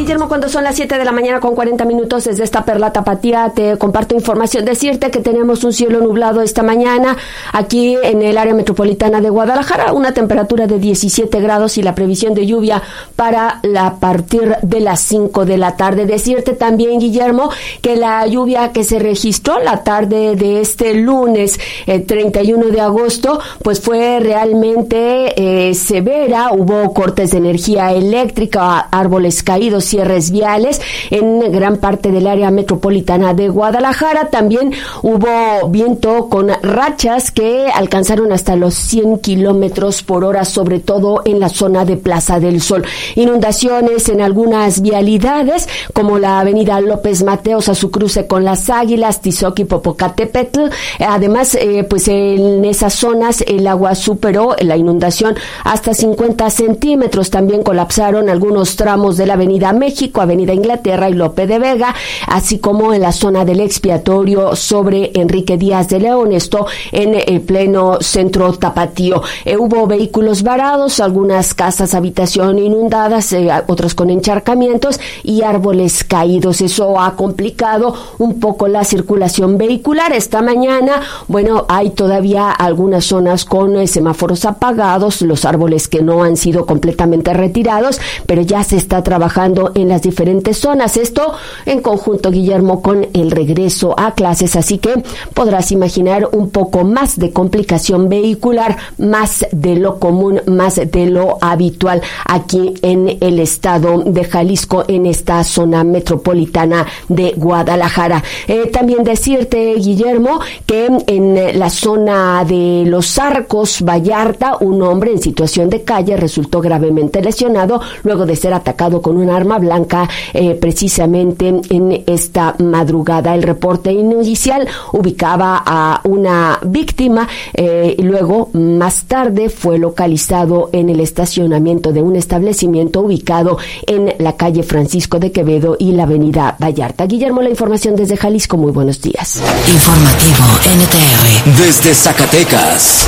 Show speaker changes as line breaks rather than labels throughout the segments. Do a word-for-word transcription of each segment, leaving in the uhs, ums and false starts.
Guillermo, cuando son las siete de la mañana con cuarenta minutos desde esta Perla Tapatía, te comparto información. Decirte que tenemos un cielo nublado esta mañana aquí en el área metropolitana de Guadalajara, una temperatura de diecisiete grados y la previsión de lluvia para la, a partir de las cinco de la tarde. Decirte también, Guillermo, que la lluvia que se registró la tarde de este lunes, el treinta y uno de agosto, pues fue realmente eh, severa. Hubo cortes de energía eléctrica, árboles caídos, cierres viales en gran parte del área metropolitana de Guadalajara. También hubo viento con rachas que alcanzaron hasta los cien kilómetros por hora, sobre todo en la zona de Plaza del Sol. Inundaciones en algunas vialidades, como la avenida López Mateos a su cruce con Las Águilas, Tizoc y Popocatépetl. Además, eh, pues en esas zonas el agua superó la inundación hasta cincuenta centímetros. También colapsaron algunos tramos de la avenida México, avenida Inglaterra y Lope de Vega, así como en la zona del expiatorio sobre Enrique Díaz de León, esto en el pleno centro tapatío. Eh, hubo vehículos varados, algunas casas habitación inundadas, eh, otras con encharcamientos y árboles caídos. Eso ha complicado un poco la circulación vehicular. Esta mañana, bueno, hay todavía algunas zonas con eh, semáforos apagados, los árboles que no han sido completamente retirados, pero ya se está trabajando en las diferentes zonas. Esto en conjunto, Guillermo, con el regreso a clases, así que podrás imaginar un poco más de complicación vehicular, más de lo común, más de lo habitual aquí en el estado de Jalisco, en esta zona metropolitana de Guadalajara. Eh, también decirte, Guillermo, que en la zona de Los Arcos, Vallarta, un hombre en situación de calle resultó gravemente lesionado luego de ser atacado con un arma blanca eh, precisamente en esta madrugada. El reporte inicial ubicaba a una víctima eh, y luego más tarde fue localizado en el estacionamiento de un establecimiento ubicado en la calle Francisco de Quevedo y la avenida Vallarta. Guillermo, la información desde Jalisco. Muy buenos días.
Informativo N T R desde Zacatecas.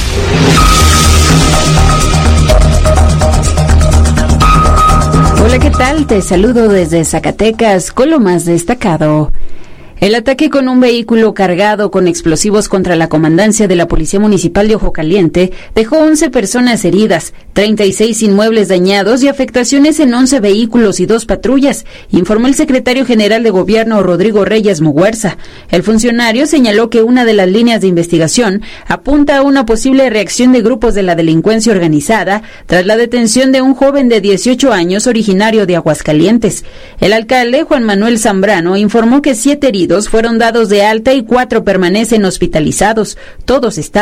Hola, ¿qué tal? Te saludo desde Zacatecas con lo más destacado. El ataque con un vehículo cargado con explosivos contra la comandancia de la Policía Municipal de Ojo Caliente dejó once personas heridas, treinta y seis inmuebles dañados y afectaciones en once vehículos y dos patrullas, informó el secretario general de Gobierno Rodrigo Reyes Muguerza. El funcionario señaló que una de las líneas de investigación apunta a una posible reacción de grupos de la delincuencia organizada tras la detención de un joven de dieciocho años originario de Aguascalientes. El alcalde, Juan Manuel Zambrano, informó que siete heridos fueron dados de alta y cuatro permanecen hospitalizados. Todos están